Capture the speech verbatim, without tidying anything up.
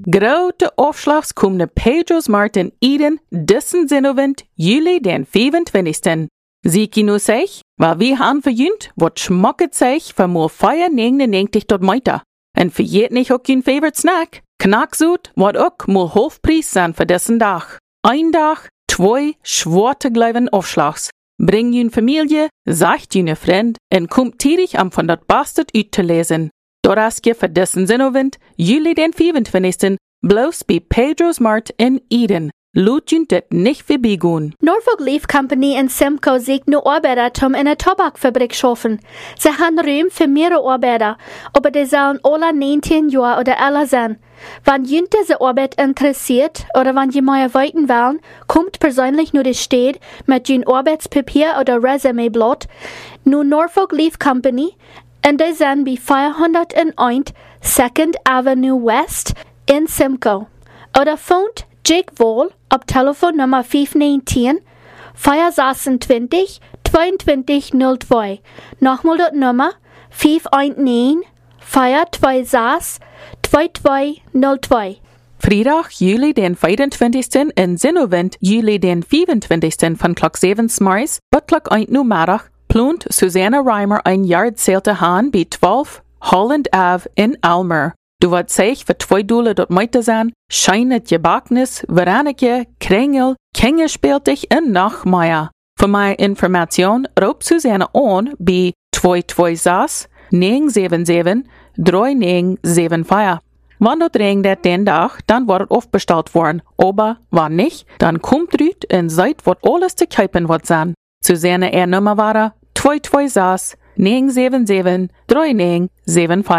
Grote Aufschlags kommen Pedro's Markt in Eden, dissen Sinnowend, Juli den vierundzwanzigsten Sie kino sich, weil wir han verjünt, wat schmocket sich für mo feier negenennegentig dort meiter. En verjet nicht auch kein favorite snack. Knacksut, wat auch mo Hofpreis sein für dessen Dach. Ein Dach, zwei schwarte gleiben Aufschlags. Bring jün Familie, sagt jüne Freund, en kommt tierig am von dat Bastard ut zu lesen. Doraskje für dessen Sinnowend, Juli den vierundzwanzigsten bloß bei Pedro's Markt in Eden. Lut jün det nicht vorbeigoen. Norfolk Leaf Company in Simcoe sieht nur Arbeiter zum in der Tabakfabrik schaffen. Sie haben Raum für mehrere Arbeiter, aber die sollen alle neunzehn Jahre oder älter sein. Wenn jünt diese Arbeit interessiert oder wenn je mehr weiten wollen, kommt persönlich nur die Stadt mit jün Arbeitspapier oder Resümeblatt, nur Norfolk Leaf Company, und die sind bei vierhunderteins Second Avenue West in Simcoe. Oder phont Jake Wall op Telefonnummer vijf een negen, vier zesentwintig, tweeëntwintig nul twee. Nochmal dat Nummer vijf een negen, vier twee zes, twee twee nul twee. Vrijdag, Juli den vierundzwanzigsten en Sinnowend, Juli den vierundzwanzigsten van klok zeven s'morgens, tot klok één uur middag, plant Susanne Reimer ein Yard-Sale te gaan bij twaalf Holland Ave in Almer. Du wat zich voor twee doelen dort meite zijn, scheinet je baknis, veranike, kringel, kengespeeltig en nog meer. Voor meer informatie roep Susanne aan bij twee twee zes, negen zeven zeven, drie negen zeven vier. Wanneer dat ring dat den dag, dan wordt het afbesteld worden. Aber wanneer niet, dan komt eruit en zijt wat alles te kijken wat zijn. Susanne er nummer waren twee twee zes, negen zeven zeven, drie negen zeven vier.